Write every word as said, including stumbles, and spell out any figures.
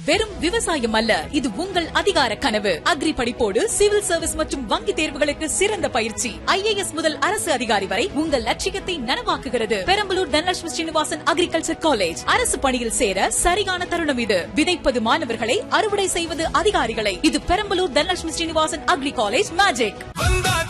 வெறும் விவசாயம் அல்ல, இது உங்கள் அதிகார கனவு. அக்ரி படிப்போடு சிவில் சர்வீஸ் மற்றும் வங்கி தேர்வுகளுக்கு சிறந்த பயிற்சி. ஐஏஎஸ் முதல் அரசு அதிகாரி வரை உங்கள் லட்சியத்தை நனவாக்குகிறது. Perambalur Dhanalakshmi Srinivasan agriculture college. அரசு பணியில் சேர சரியான தருணம் இது. விதைப்பது மாணவர்களை, அறுவடை செய்வது அதிகாரிகளை. இது Perambalur Dhanalakshmi Srinivasan agri college magic.